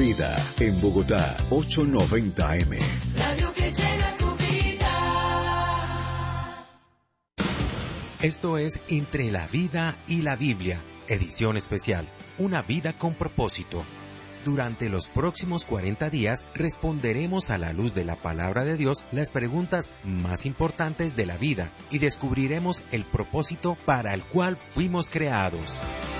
Vida, en Bogotá, 890 AM. Radio que llega a tu vida. Esto es Entre la Vida y la Biblia, edición especial, una vida con propósito. Durante los próximos 40 días responderemos a la luz de la palabra de Dios las preguntas más importantes de la vida y descubriremos el propósito para el cual fuimos creados.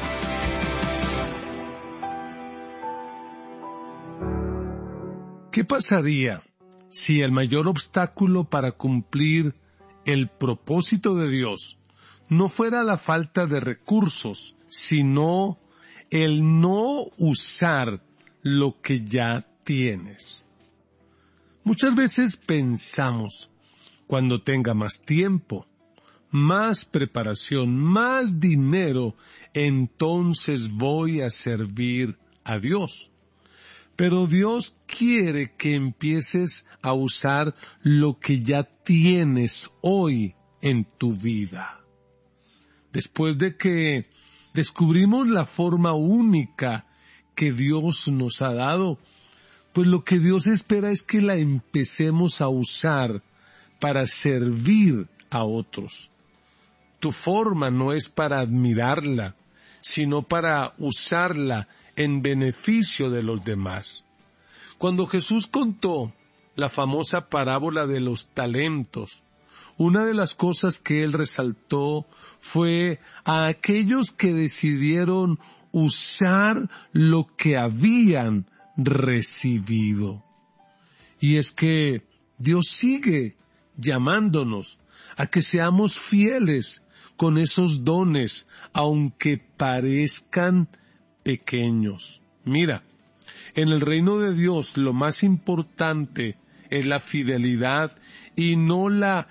¿Qué pasaría si el mayor obstáculo para cumplir el propósito de Dios no fuera la falta de recursos, sino el no usar lo que ya tienes? Muchas veces pensamos, cuando tenga más tiempo, más preparación, más dinero, entonces voy a servir a Dios. Pero Dios quiere que empieces a usar lo que ya tienes hoy en tu vida. Después de que descubrimos la forma única que Dios nos ha dado, pues lo que Dios espera es que la empecemos a usar para servir a otros. Tu forma no es para admirarla, sino para usarla en beneficio de los demás. Cuando Jesús contó la famosa parábola de los talentos, una de las cosas que él resaltó fue a aquellos que decidieron usar lo que habían recibido. Y es que Dios sigue llamándonos a que seamos fieles con esos dones, aunque parezcan pequeños. Mira, en el reino de Dios lo más importante es la fidelidad y no la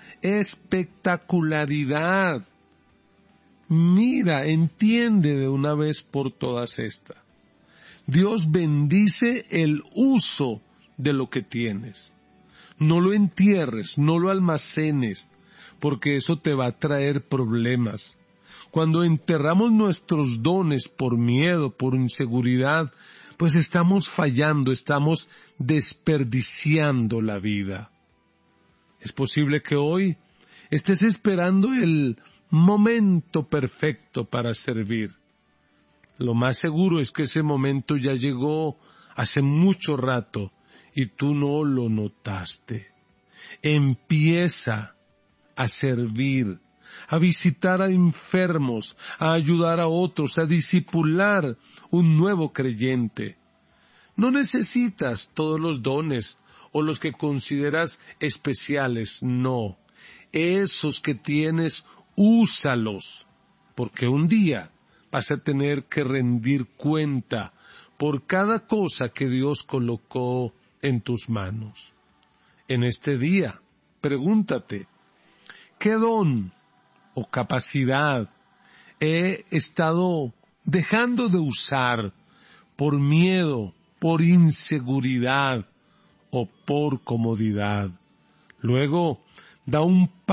espectacularidad. Mira, entiende de una vez por todas esta. Dios bendice el uso de lo que tienes. No lo entierres, no lo almacenes, porque eso te va a traer problemas. Cuando enterramos nuestros dones por miedo, por inseguridad, pues estamos fallando, estamos desperdiciando la vida. Es posible que hoy estés esperando el momento perfecto para servir. Lo más seguro es que ese momento ya llegó hace mucho rato y tú no lo notaste. Empieza a servir, a visitar a enfermos, a ayudar a otros, a discipular un nuevo creyente. No necesitas todos los dones o los que consideras especiales, no. Esos que tienes, úsalos, porque un día vas a tener que rendir cuenta por cada cosa que Dios colocó en tus manos. En este día, pregúntate, ¿qué don o capacidad he estado dejando de usar por miedo, por inseguridad o por comodidad? Luego, da un paso